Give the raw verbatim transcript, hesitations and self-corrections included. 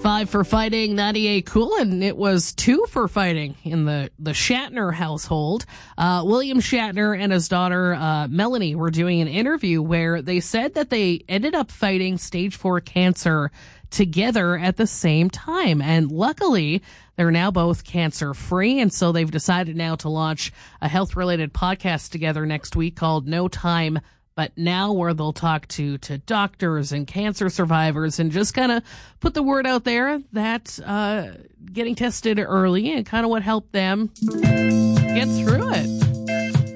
Five for fighting, ninety-eight cool, and it was two for fighting in the, the Shatner household. Uh, William Shatner and his daughter, uh, Melanie were doing an interview where they said that they ended up fighting stage four cancer together at the same time. And luckily, they're now both cancer free. And so they've decided now to launch a health related podcast together next week called No Time But Now, where they'll talk to, to doctors and cancer survivors and just kind of put the word out there that uh, getting tested early and kind of what helped them get through it.